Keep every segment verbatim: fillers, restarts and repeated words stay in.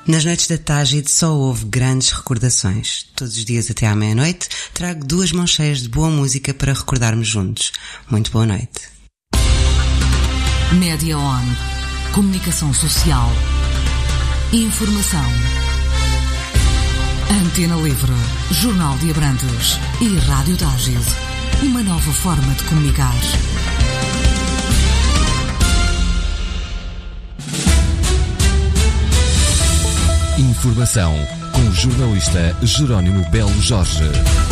Nas noites da Tágide só houve grandes recordações. Todos os dias até à meia-noite trago duas mãos cheias de boa música para recordarmos juntos. Muito boa noite. Média On. Comunicação social. Informação. Antena Livre. Jornal de Abrantes. E Rádio Tágide. Uma nova forma de comunicar. Informação com o jornalista Jerónimo Belo Jorge.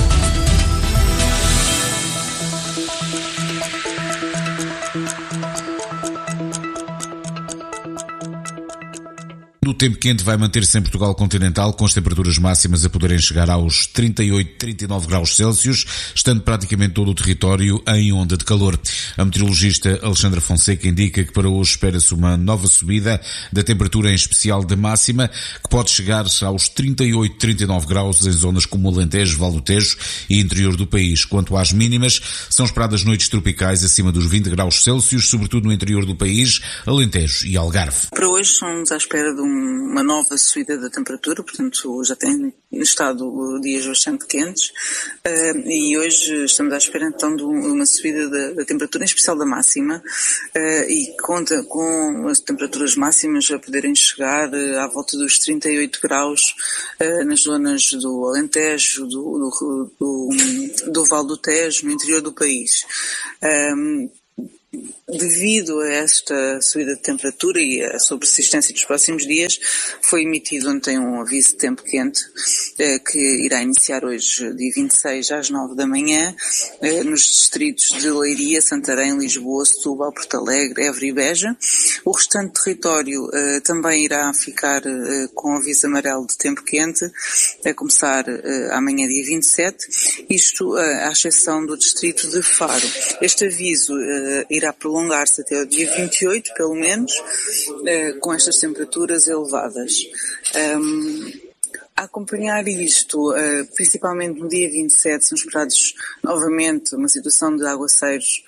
O tempo quente vai manter-se em Portugal continental, com as temperaturas máximas a poderem chegar aos trinta e oito, trinta e nove graus Celsius, estando praticamente todo o território em onda de calor. A meteorologista Alexandra Fonseca indica que para hoje espera-se uma nova subida da temperatura, em especial da máxima, que pode chegar aos trinta e oito, trinta e nove graus em zonas como o Alentejo, Val do Tejo e interior do país. Quanto às mínimas, são esperadas noites tropicais acima dos vinte graus Celsius, sobretudo no interior do país, Alentejo e Algarve. Para hoje estamos à espera de um uma nova subida da temperatura, portanto já tem estado dias bastante quentes uh, e hoje estamos à espera então de uma subida da, da temperatura, em especial da máxima, uh, e conta com as temperaturas máximas a poderem chegar uh, à volta dos trinta e oito graus uh, nas zonas do Alentejo, do, do, do, do Val do Tejo, no interior do país. Um, Devido a esta subida de temperatura e a sua persistência dos próximos dias, foi emitido ontem um aviso de tempo quente eh, que irá iniciar hoje, dia vinte e seis, às nove da manhã, eh, nos distritos de Leiria, Santarém, Lisboa, Setúbal, Porto Alegre, Évora e Beja. O restante território eh, também irá ficar eh, com aviso amarelo de tempo quente, a começar eh, amanhã, dia vinte e sete, isto eh, à exceção do distrito de Faro. Este aviso eh, irá prolongar-se até o dia vinte e oito, pelo menos, eh, com estas temperaturas elevadas. Um, a acompanhar isto, eh, principalmente no dia vinte e sete, são esperados novamente uma situação de aguaceiros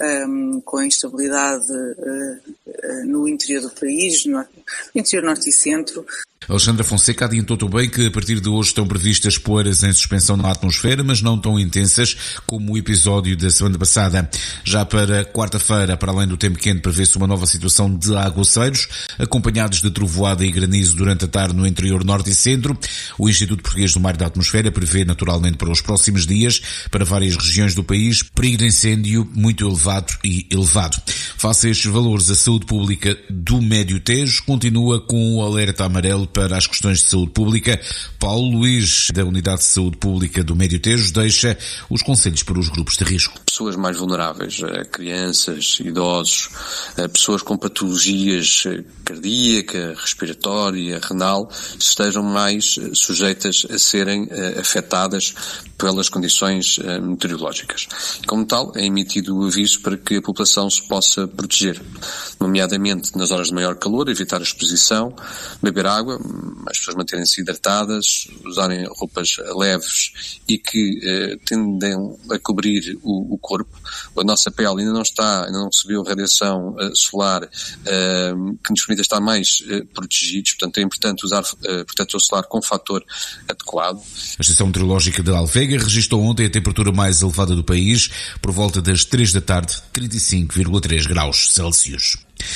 um, com instabilidade uh, uh, no interior do país, no interior norte e centro. Alexandra Fonseca adiantou também que a partir de hoje estão previstas poeiras em suspensão na atmosfera, mas não tão intensas como o episódio da semana passada. Já para quarta-feira, para além do tempo quente, prevê-se uma nova situação de aguaceiros, acompanhados de trovoada e granizo durante a tarde no interior norte e centro. O Instituto Português do Mar e da Atmosfera prevê naturalmente para os próximos dias, para várias regiões do país, perigo de incêndio muito elevado e elevado. Face a estes valores, a saúde pública do Médio Tejo continua com o alerta amarelo para as questões de saúde pública. Paulo Luís, da Unidade de Saúde Pública do Médio Tejo, deixa os conselhos para os grupos de risco. Pessoas mais vulneráveis, crianças, idosos, pessoas com patologias cardíaca, respiratória, renal, estejam mais sujeitas a serem afetadas pelas condições meteorológicas. Como tal, é emitido o aviso para que a população se possa proteger, nomeadamente nas horas de maior calor, evitar a exposição, beber água, as pessoas manterem-se hidratadas, usarem roupas leves e que eh, tendem a cobrir o, o corpo. A nossa pele ainda não está, ainda não recebeu radiação uh, solar uh, que nos permita estar mais uh, protegidos, portanto é importante usar uh, protetor solar com fator adequado. A Estação Meteorológica de Alvega registrou ontem a temperatura mais elevada do país, por volta das três da tarde, trinta e cinco vírgula três graus Celsius.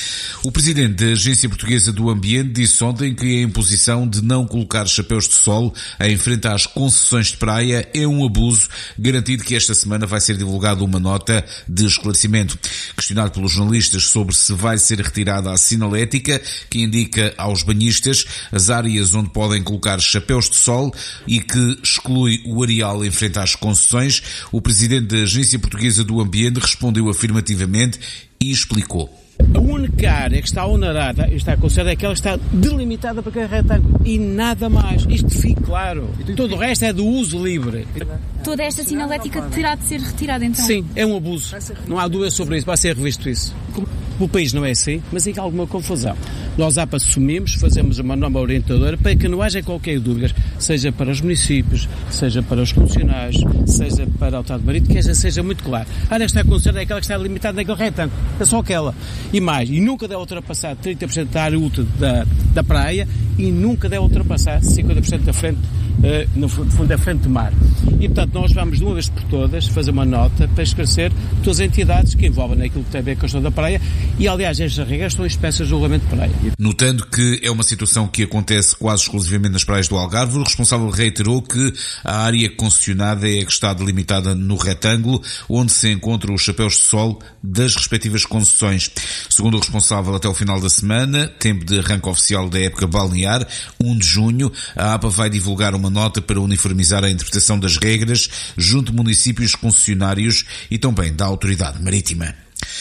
O presidente da Agência Portuguesa do Ambiente disse ontem que a imposição de não colocar chapéus de sol em frente às concessões de praia é um abuso, garantido que esta semana vai ser divulgada uma nota de esclarecimento. Questionado pelos jornalistas sobre se vai ser retirada a sinalética que indica aos banhistas as áreas onde podem colocar chapéus de sol e que exclui o areal em frente às concessões, o presidente da Agência Portuguesa do Ambiente respondeu afirmativamente e explicou. A única área que está onerada, está considerada, é aquela que está delimitada para cada retângulo e nada mais. Isto fique claro. Todo o resto é do uso livre. Toda esta sinalética terá de ser retirada então? Sim, é um abuso. Não há dúvida sobre isso. Vai ser revisto isso. O país não é assim, mas há alguma confusão. Nós A P assumimos, fazemos uma norma orientadora para que não haja qualquer dúvida, seja para os municípios, seja para os funcionários, seja para o Estado Marítimo, que esta seja muito claro. A área que está a conceder é aquela que está limitada naquele retângulo, é só aquela. E mais, e nunca deve ultrapassar trinta por cento da área útil da, da praia e nunca deve ultrapassar cinquenta por cento da frente, uh, no fundo da frente do mar. E portanto nós vamos de uma vez por todas fazer uma nota para esclarecer todas as entidades que envolvem naquilo que tem a ver com a questão da praia e aliás estas regras estão expressas no regulamento de praia. Notando que é uma situação que acontece quase exclusivamente nas praias do Algarve, o responsável reiterou que a área concessionada é a que está delimitada no retângulo onde se encontram os chapéus de sol das respectivas concessões. Segundo o responsável, até o final da semana, tempo de arranque oficial da época balnear, primeiro de junho, a APA vai divulgar uma nota para uniformizar a interpretação das regras junto de municípios concessionários e também da Autoridade Marítima.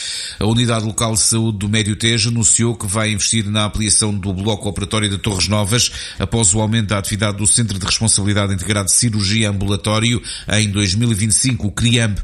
A Unidade Local de Saúde do Médio Tejo anunciou que vai investir na ampliação do bloco operatório de Torres Novas após o aumento da atividade do Centro de Responsabilidade Integrada de Cirurgia Ambulatório em dois mil e vinte e cinco, o CRIAMB.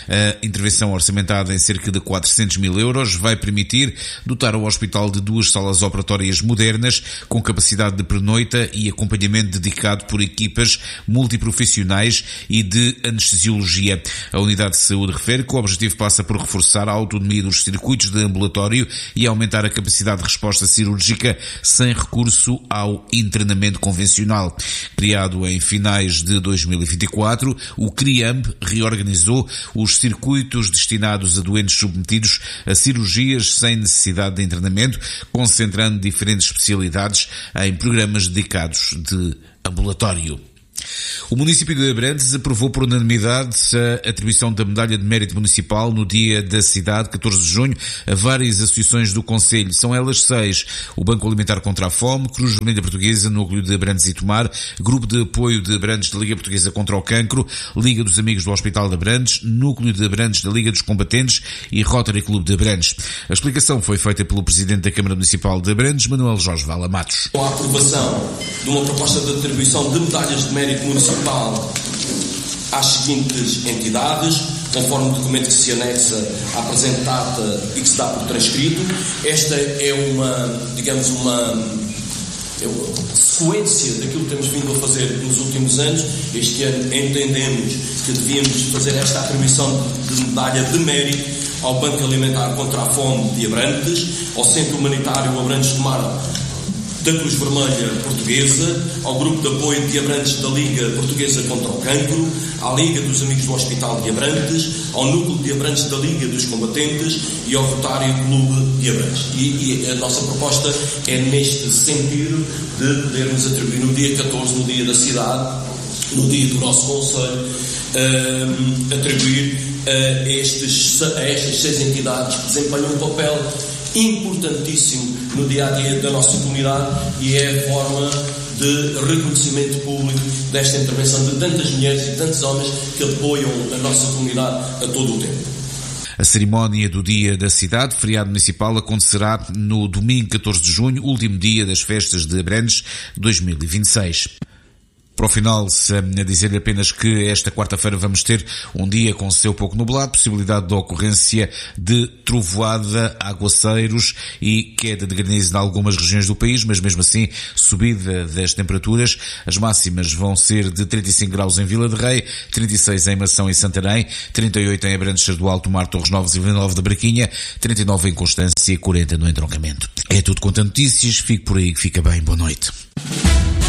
A intervenção orçamentada em cerca de quatrocentos mil euros vai permitir dotar o hospital de duas salas operatórias modernas com capacidade de pernoita e acompanhamento dedicado por equipas multiprofissionais e de anestesiologia. A Unidade de Saúde refere que o objetivo passa por reforçar a autonomia dos circuitos de ambulatório e aumentar a capacidade de resposta cirúrgica sem recurso ao internamento convencional. Criado em finais de dois mil e vinte e quatro, o CRIAMB reorganizou os circuitos destinados a doentes submetidos a cirurgias sem necessidade de internamento, concentrando diferentes especialidades em programas dedicados de ambulatório. O município de Abrantes aprovou por unanimidade a atribuição da Medalha de Mérito Municipal no Dia da Cidade, catorze de junho, a várias associações do Concelho. São elas seis: o Banco Alimentar contra a Fome, Cruz Vermelha Portuguesa, Núcleo de Abrantes e Tomar, Grupo de Apoio de Abrantes da Liga Portuguesa contra o Cancro, Liga dos Amigos do Hospital de Abrantes, Núcleo de Abrantes da Liga dos Combatentes e Rotary Clube de Abrantes. A explicação foi feita pelo Presidente da Câmara Municipal de Abrantes, Manuel Jorge Vala Matos. Com a aprovação de uma proposta de atribuição de medalhas de mérito municipal às seguintes entidades, conforme o documento que se anexa à presente data e que se dá por transcrito. Esta é uma, digamos, uma, é uma sequência daquilo que temos vindo a fazer nos últimos anos. Este ano entendemos que devíamos fazer esta atribuição de medalha de mérito ao Banco Alimentar contra a Fome de Abrantes, ao Centro Humanitário Abrantes do Mar da Cruz Vermelha Portuguesa, ao Grupo de Apoio de Abrantes da Liga Portuguesa contra o Cancro, à Liga dos Amigos do Hospital de Abrantes, ao Núcleo de Abrantes da Liga dos Combatentes e ao Rotary Clube de Abrantes. E, e a nossa proposta é neste sentido de podermos atribuir no dia catorze, no dia da cidade, no dia do nosso Conselho, uh, atribuir uh, estes, a estas seis entidades que desempenham um papel importantíssimo no dia-a-dia da nossa comunidade e é a forma de reconhecimento público desta intervenção de tantas mulheres e tantos homens que apoiam a nossa comunidade a todo o tempo. A cerimónia do Dia da Cidade, feriado municipal, acontecerá no domingo catorze de junho, último dia das festas de Abrantes dois mil e vinte e seis. Para o final, a dizer-lhe apenas que esta quarta-feira vamos ter um dia com céu pouco nublado, possibilidade de ocorrência de trovoada, aguaceiros e queda de granizo em algumas regiões do país, mas mesmo assim subida das temperaturas. As máximas vão ser de trinta e cinco graus em Vila de Rei, trinta e seis em Mação e Santarém, trinta e oito em Abrantes do Alto Mar, Torres Novas e Vila Nova da Braquinha, trinta e nove em Constância e quarenta no Entroncamento. É tudo quanto a notícias, fique por aí, fica bem, boa noite.